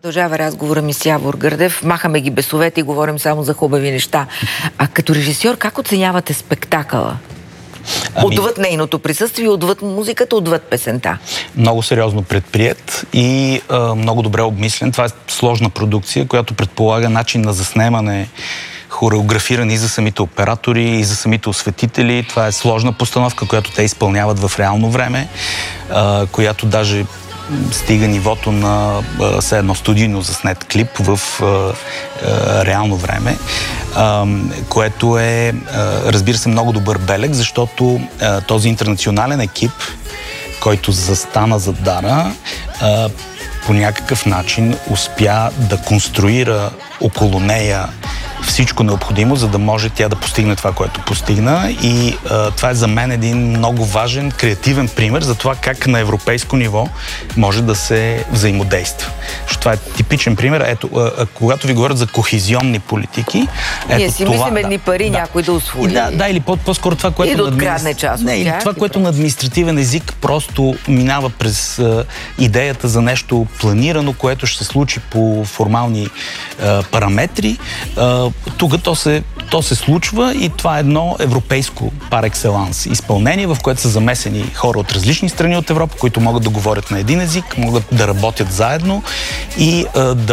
Продължава разговора ми с Явор Гърдев. Махаме ги бесовете и говорим само за хубави неща. А като режисьор, как оценявате спектакъла? Отвъд нейното присъствие, отвъд музиката, отвъд песента. Много сериозно предприет и много добре обмислен. Това е сложна продукция, която предполага начин на заснемане, хореографиране и за самите оператори, и за самите осветители. Това е сложна постановка, която те изпълняват в реално време, която даже стига нивото на все едно студийно заснет клип в реално време, което е, разбира се, много добър белег, защото този интернационален екип, който застана зад Дара, по някакъв начин успя да конструира около нея всичко необходимо, за да може тя да постигне това, което постигна. И това е за мен един много важен, креативен пример за това как на европейско ниво може да се взаимодейства. Защото това е типичен пример. Ето, когато ви говорят за кохезионни политики... Ние си мислим едни пари, някой да усвои. Да, или по-скоро това, което... И да открадне част от тях. Това, което на административен език просто минава през идеята за нещо планирано, което ще се случи по формални параметри. Тук то се случва и това е едно европейско пар екселанс изпълнение, в което са замесени хора от различни страни от Европа, които могат да говорят на един език, могат да работят заедно и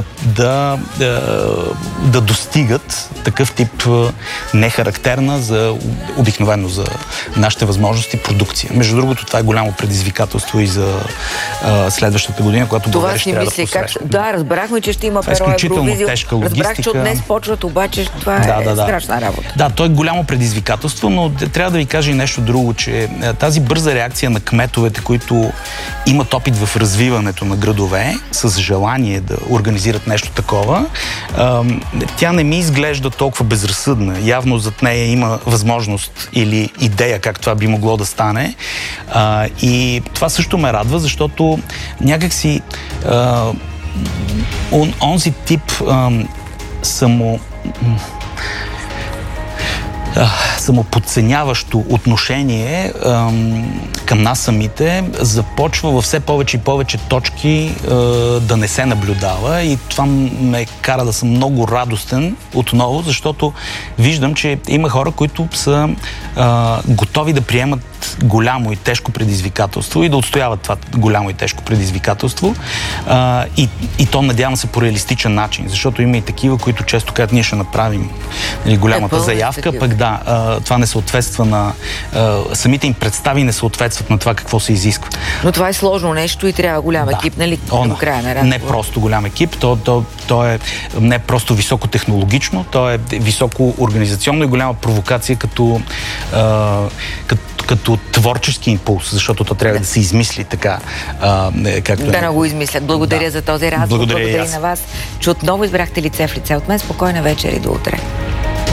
да достигат такъв тип нехарактерна обикновено за нашите възможности продукция. Между другото, това е голямо предизвикателство и за следващата година, когато България ще трябва да посреща. Да, разбрахме, че ще има перо Евровизия. Разбрах, че от днес почват, обаче това е страшна работа. Да, то е голямо предизвикателство, но трябва да ви кажа и нещо друго, че тази бърза реакция на кметовете, които имат опит в развиването на градове, с желание да организират нещо такова, тя не ми изглежда толкова безразсъдна. Явно зад нея има възможност или идея как това би могло да стане. И това също ме радва, защото някакси онзи тип самоподценяващо отношение към нас самите започва във все повече и повече точки да не се наблюдава и това ме кара да съм много радостен отново, защото виждам, че има хора, които са готови да приемат голямо и тежко предизвикателство и да отстояват това голямо и тежко предизвикателство и то, надявам се, по реалистичен начин, защото има и такива, които често казват, ние ще направим голямата заявка, пък това не съответства на... самите им представи не съответстват на това какво се изисква. Но това е сложно нещо и трябва голям екип, нали? До края на разговор. Не просто голям екип, то е не просто високотехнологично, то е високо организационно и голяма провокация като творчески импулс, защото то трябва да се измисли така, както да не го измислят. Благодаря за този разговор. Благодаря и на вас, че отново избрахте лице в лице от мен. Спокойна вечер и до утре.